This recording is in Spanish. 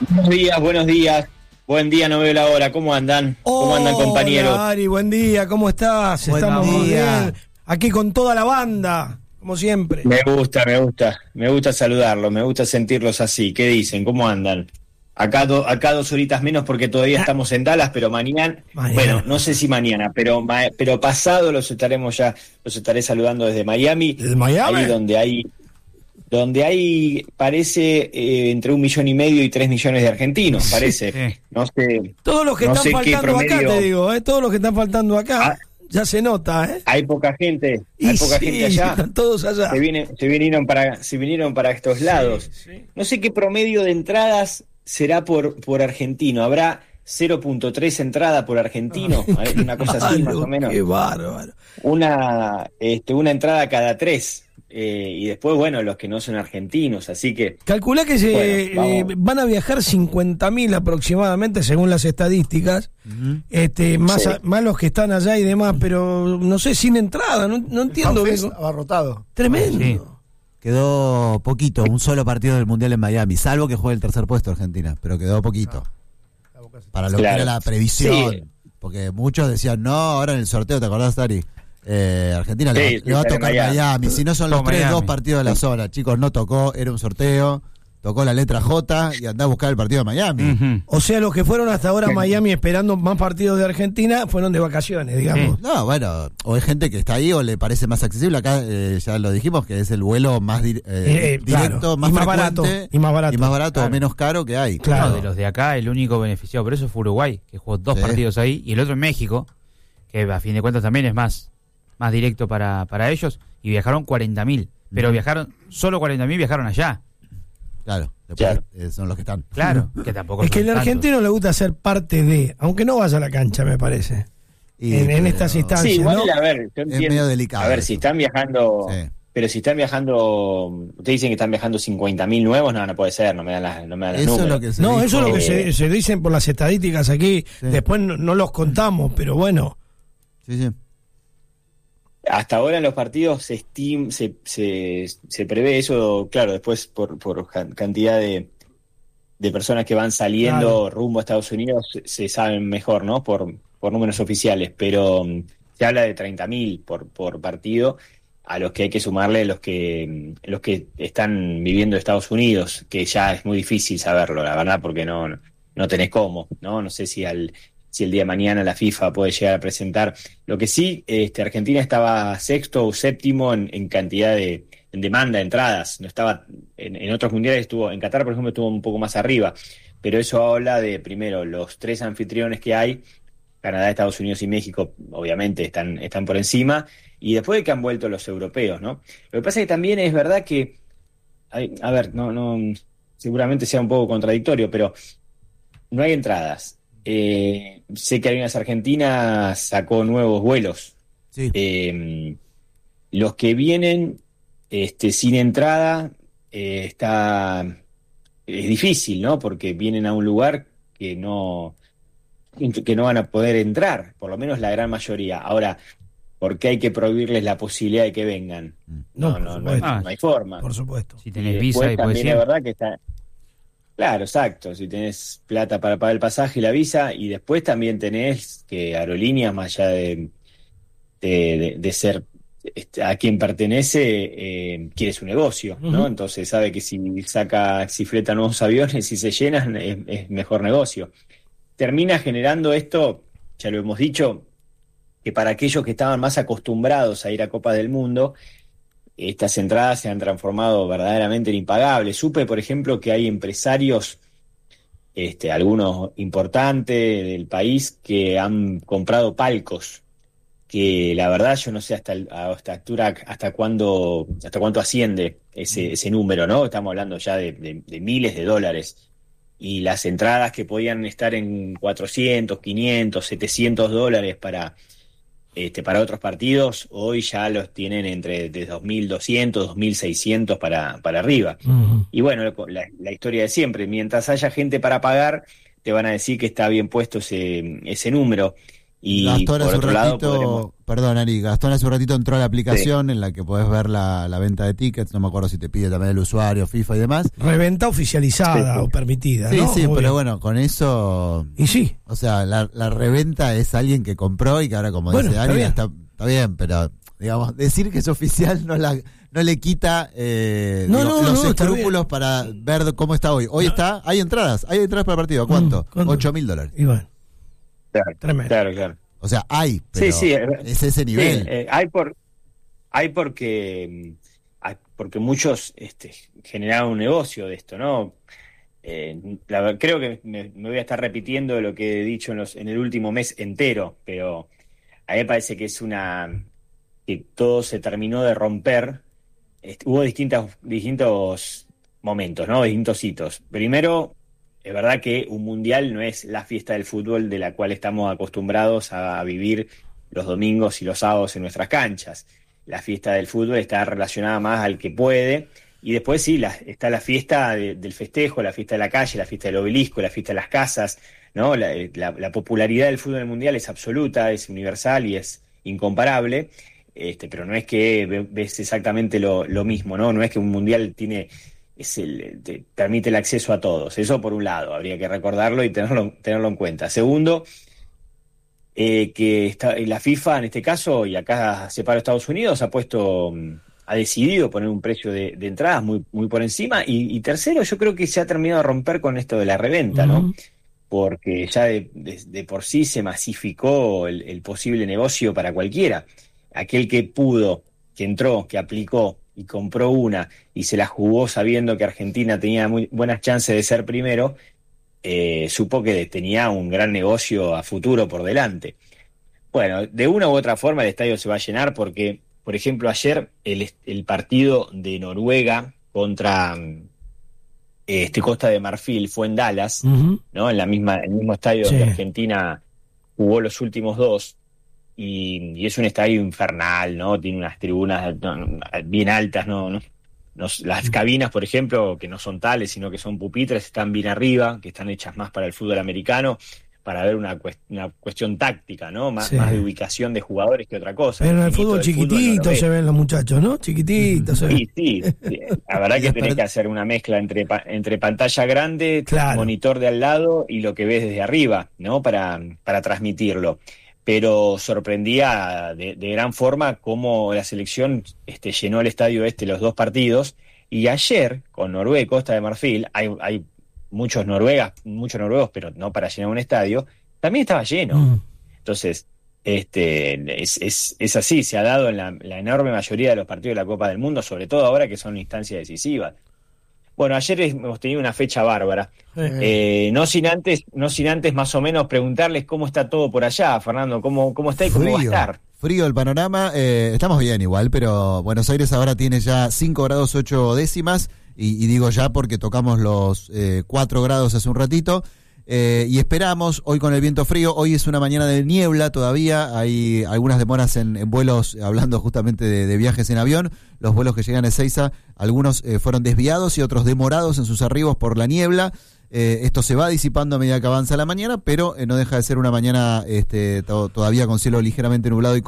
Buenos días, buenos días. Buen día, no veo la hora. ¿Cómo andan? ¿Cómo andan, compañeros? Hola, Ari, buen día. ¿Cómo estás? Estamos muy bien. Aquí con toda la banda, como siempre. Me gusta saludarlos, me gusta sentirlos así. ¿Qué dicen? ¿Cómo andan? Acá 2 horitas menos porque todavía estamos en Dallas, pero mañana, bueno, no sé si mañana, pero pasado los estaré saludando desde Miami. ¿Desde Miami? Ahí donde hay parece entre 1,5 millones y 3 millones de argentinos, parece. Sí. No sé. Todos los que están faltando acá, te digo, todos los que están faltando acá, ya se nota, Hay poca gente, gente allá. Están todos allá. Se vinieron para estos lados. Sí. No sé qué promedio de entradas será por argentino. ¿Habrá 0.3 entrada por argentino? Una cosa así, más o menos. Qué bárbaro. Una entrada cada 3. Y después, bueno, los que no son argentinos, así que... Calculá que van a viajar 50.000 aproximadamente, según las estadísticas, más los que están allá y demás, pero no sé, sin entrada, no entiendo. Abarrotado. Tremendo. Sí. Quedó poquito, un solo partido del Mundial en Miami, salvo que juegue el tercer puesto Argentina, pero quedó poquito. Para lo que era la previsión, porque muchos decían, no, ahora en el sorteo, ¿te acordás, Tari? Argentina le va a tocar Miami. Si no son los 2 partidos de la zona, chicos, no tocó, era un sorteo, tocó la letra J y andá a buscar el partido de Miami. Uh-huh. O sea, los que fueron hasta ahora a Miami esperando más partidos de Argentina fueron de vacaciones, digamos. No, bueno, o hay gente que está ahí o le parece más accesible. Acá ya lo dijimos, que es el vuelo más directo, claro, más barato y más barato claro. O menos caro que hay. Claro, de los de acá el único beneficiado por eso fue Uruguay, que jugó 2 partidos ahí, y el otro en México, que a fin de cuentas también es más directo para ellos, y viajaron 40.000, pero viajaron solo 40.000, viajaron allá. Claro, después son los que están. Claro, que tampoco es que el argentino le gusta ser parte de, aunque no vaya a la cancha, me parece. En estas instancias. Sí, igual, ¿no? A ver, yo entiendo. Es medio delicado. A ver, si están viajando. Sí. Pero si están viajando, ustedes dicen que están viajando 50.000 nuevos, no puede ser, no me dan las números. Eso es lo que se dicen por las estadísticas aquí. Sí. Después no los contamos, pero bueno. Sí. Hasta ahora en los partidos se prevé eso, claro, después por cantidad de personas que van saliendo rumbo a Estados Unidos se saben mejor, ¿no? Por números oficiales, pero se habla de 30.000 por partido, a los que hay que sumarle los que están viviendo en Estados Unidos, que ya es muy difícil saberlo, la verdad, porque no tenés cómo, ¿no? No sé si el día de mañana la FIFA puede llegar a presentar. Lo que sí, Argentina estaba 6º o 7º en cantidad en demanda de entradas. No estaba en otros mundiales, en Qatar, por ejemplo, estuvo un poco más arriba. Pero eso habla de, primero, los 3 anfitriones que hay, Canadá, Estados Unidos y México, obviamente están por encima, y después de que han vuelto los europeos, ¿no? Lo que pasa es que también es verdad que, a ver, no seguramente sea un poco contradictorio, pero no hay entradas. Sé que Aerolíneas Argentinas sacó nuevos vuelos. Sí. Los que vienen sin entrada es difícil, ¿no? Porque vienen a un lugar que no van a poder entrar, por lo menos la gran mayoría. Ahora, ¿por qué hay que prohibirles la posibilidad de que vengan? No hay forma. Por supuesto. Si tenés visa y también es verdad que está. Claro, exacto, si tenés plata para pagar el pasaje y la visa, y después también tenés que Aerolíneas, más allá de ser a quien pertenece, quiere su negocio, ¿no? Uh-huh. Entonces sabe que si fleta nuevos aviones y se llenan, es mejor negocio. Termina generando esto, ya lo hemos dicho, que para aquellos que estaban más acostumbrados a ir a Copa del Mundo, estas entradas se han transformado verdaderamente en impagables. Supe, por ejemplo, que hay empresarios, algunos importantes del país, que han comprado palcos, que la verdad yo no sé hasta altura hasta cuánto asciende ese número, ¿no? Estamos hablando ya de miles de dólares. Y las entradas que podían estar en 400, 500, 700 dólares para otros partidos, hoy ya los tienen de 2.200, 2.600 para arriba. Uh-huh. Y bueno, la historia de siempre, mientras haya gente para pagar, te van a decir que está bien puesto ese número. Y Gastón por otro lado perdón Ari, Gastón hace un ratito entró a la aplicación en la que podés ver la venta de tickets, no me acuerdo si te pide también el usuario, FIFA y demás. Reventa oficializada o permitida, sí, ¿no? Sí, pero bueno, con eso... Y sí. O sea, la reventa es alguien que compró y que ahora, como dice Ari, está bien, pero digamos, decir que es oficial no le quita los escrúpulos para ver cómo está hoy. Hoy hay entradas para el partido. ¿Cuánto? $8.000. Y bueno. Tremendo. Claro. O sea, pero es ese nivel. Sí, hay porque muchos generaron un negocio de esto, ¿no? Creo que me voy a estar repitiendo lo que he dicho en el último mes entero, pero a mí me parece que que todo se terminó de romper. Hubo distintos momentos, ¿no? Distintos hitos. Primero, es verdad que un mundial no es la fiesta del fútbol de la cual estamos acostumbrados a vivir los domingos y los sábados en nuestras canchas. La fiesta del fútbol está relacionada más al que puede, y después sí, está la fiesta del festejo, la fiesta de la calle, la fiesta del obelisco, la fiesta de las casas, ¿no? La popularidad del fútbol mundial es absoluta, es universal y es incomparable, pero no es que ves exactamente lo mismo, ¿no? No es que un mundial te permite el acceso a todos. Eso por un lado, habría que recordarlo y tenerlo en cuenta. Segundo, que la FIFA en este caso, y acá separo Estados Unidos, ha decidido poner un precio de entradas muy, muy por encima. Y tercero, yo creo que se ha terminado de romper con esto de la reventa, ¿no? Porque ya de por sí se masificó el posible negocio para cualquiera. Aquel que pudo, que entró, que aplicó y compró una y se la jugó sabiendo que Argentina tenía muy buenas chances de ser primero, supo que tenía un gran negocio a futuro por delante. Bueno, de una u otra forma el estadio se va a llenar porque, por ejemplo, ayer el partido de Noruega contra Costa de Marfil fue en Dallas, ¿no? En el mismo estadio donde Argentina jugó los últimos dos. Y es un estadio infernal, ¿no? Tiene unas tribunas bien altas, ¿no? Las cabinas, por ejemplo, que no son tales, sino que son pupitres, están bien arriba, que están hechas más para el fútbol americano, para ver una cuestión táctica, ¿no? Más de ubicación de jugadores que otra cosa. Pero en el fútbol chiquitito se ven los muchachos, ¿no? Chiquititos se ven. Sí. La verdad que tenés que hacer una mezcla entre pantalla grande, monitor de al lado y lo que ves desde arriba, ¿no? Para transmitirlo. Pero sorprendía de gran forma cómo la selección llenó el estadio los dos partidos, y ayer con Noruega y Costa de Marfil hay muchos noruegos, pero no para llenar un estadio, también estaba lleno. Entonces es así, se ha dado en la enorme mayoría de los partidos de la Copa del Mundo, sobre todo ahora que son instancias decisivas. Bueno, ayer hemos tenido una fecha bárbara. No sin antes más o menos preguntarles cómo está todo por allá, Fernando, cómo está y cómo va a estar. Frío el panorama, estamos bien igual, pero Buenos Aires ahora tiene ya 5 grados 8 décimas, y digo ya porque tocamos los 4 grados hace un ratito. Y esperamos, hoy con el viento frío, hoy es una mañana de niebla todavía, hay algunas demoras en vuelos, hablando justamente de viajes en avión, los vuelos que llegan a Ezeiza, algunos fueron desviados y otros demorados en sus arribos por la niebla. Esto se va disipando a medida que avanza la mañana, pero no deja de ser una mañana todavía con cielo ligeramente nublado y